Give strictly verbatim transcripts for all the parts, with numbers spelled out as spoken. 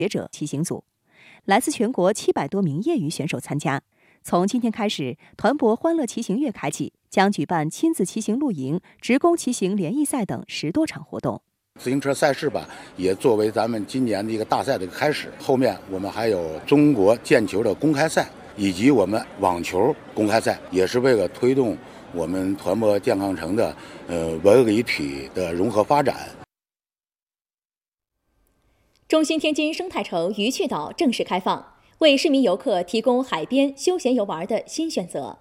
学者骑行组，来自全国七百多名业余选手参加。从今天开始，团泊欢乐骑行月开启，将举办亲子骑行露营、职工骑行联谊赛等十多场活动。 自行车赛事吧，也作为咱们今年的一个大赛的一个开始。后面我们还有中国毽球的公开赛，以及我们网球公开赛，也是为了推动我们团泊健康城的呃文理体的融合发展。 中心天津生态城渔趣岛正式开放，为市民游客提供海边休闲游玩的新选择。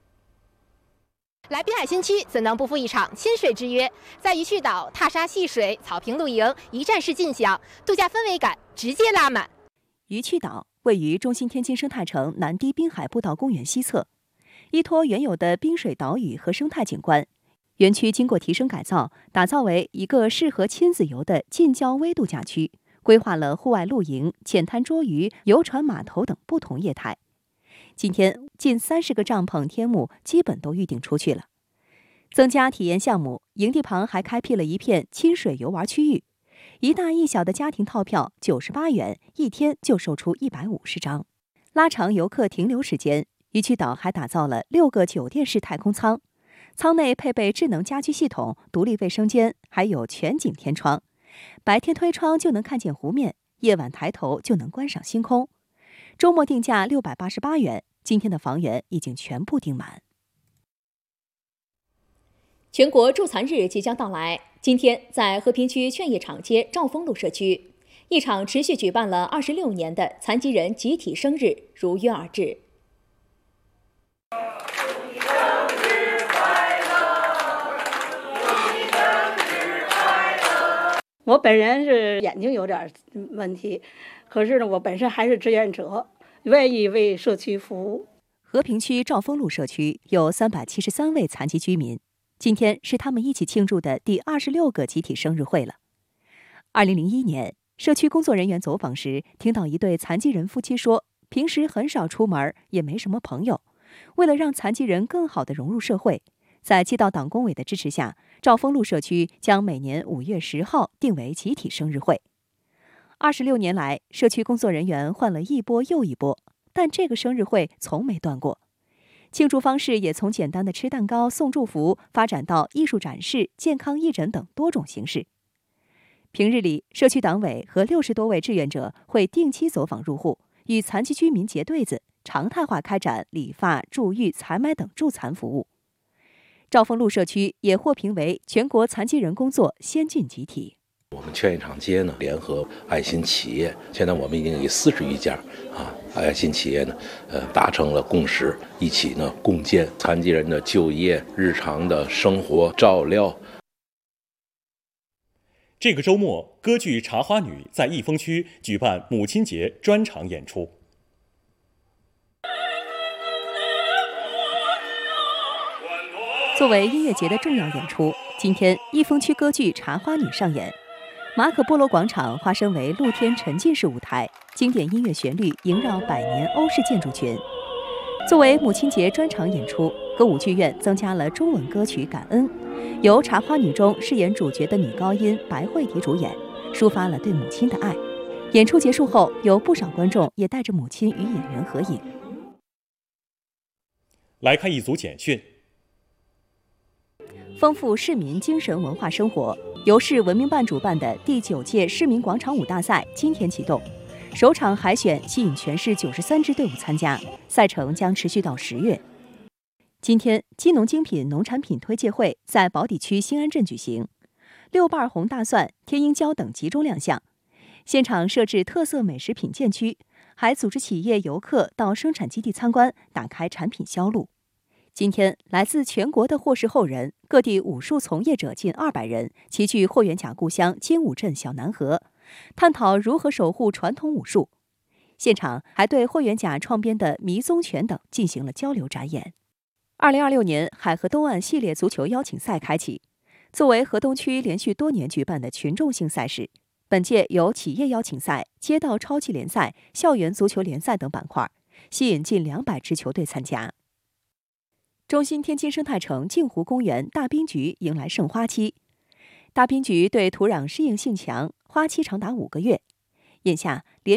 来滨海新区怎能不负一场亲水之约？在渔趣岛踏沙戏水、草坪露营，一站式尽享，度假氛围感直接拉满。 渔趣岛位于中心天津生态城南堤滨海步道公园西侧，依托原有的滨水岛屿和生态景观，园区经过提升改造，打造为一个适合亲子游的近郊微度假区。规划了户外露营、浅滩捉鱼、游船码头等不同业态。今天，近三十个帐篷天幕基本都预订出去了。增加体验项目，营地旁还开辟了一片亲水游玩区域，一大一小的家庭套票九十八元，一天就售出一百五十张。拉长游客停留时间，渔趣岛还打造了六个酒店式太空舱，舱内配备智能家居系统、独立卫生间，还有全景天窗。白天推窗就能看见湖面，夜晚抬头就能观赏星空。周末定价六百八十八元，今天的房源已经全部订满。 全国助残日即将到来，今天在和平区劝业场街兆丰路社区，一场持续举办了二十六年的残疾人集体生日如约而至。 我本人是眼睛有点问题，可是呢，我本身还是志愿者，愿意为社区服务。 和平区兆丰路社区有三百七十三位残疾居民，今天是他们一起庆祝的第二十六个集体生日会了。二零零一年，社区工作人员走访时，听到一对残疾人夫妻说，平时很少出门，也没什么朋友。为了让残疾人更好地融入社会，在街道党工委的支持下，兆丰路社区将每年五月十号定为集体生日会。二十六年来，社区工作人员换了一波又一波，但这个生日会从没断过。庆祝方式也从简单的吃蛋糕、送祝福，发展到艺术展示、健康义诊等多种形式。平日里，社区党委和六十多位志愿者会定期走访入户，与残疾居民结对子，常态化开展理发、助浴、采买等助残服务。兆丰路社区也获评为全国残疾人工作先进集体。 我们劝业场街呢，联合爱心企业，现在我们已经有四十余家啊，爱心企业呢，呃，达成了共识，一起呢共建残疾人的就业、日常的生活照料。 这个周末，歌剧《茶花女》在益丰区举办母亲节专场演出。 作为音乐节的重要演出，今天益丰区歌剧《茶花女》上演。马可波罗广场化身为露天沉浸式舞台，经典音乐旋律萦绕百年欧式建筑群。作为母亲节专场演出，歌舞剧院增加了中文歌曲《感恩》，由《茶花女》中饰演主角的女高音白慧迪主演，抒发了对母亲的爱。演出结束后，有不少观众也带着母亲与演员合影。 来看一组简讯。 丰富市民精神文化生活，由市文明办主办的第九届市民广场舞大赛今天启动，首场海选吸引全市九十三支队伍参加，赛程将持续到十月。今天，基农精品农产品推介会在宝坻区新安镇举行，六瓣红大蒜、天鹰椒等集中亮相。现场设置特色美食品鉴区，还组织企业游客到生产基地参观，打开产品销路。今天，来自全国的霍氏后人、各地武术从业者近二百人齐聚霍元甲故乡金武镇小南河，探讨如何守护传统武术。现场还对霍元甲创编的迷踪拳等进行了交流展演。二零二六年海河东岸系列足球邀请赛开启，作为河东区连续多年举办的群众性赛事，本届由企业邀请赛、街道超级联赛、校园足球联赛等板块，吸引近两百支球队参加。中心天津生态城镜湖公园大滨菊迎来盛花期，大滨菊对土壤适应性强，花期长达五个月。 眼下，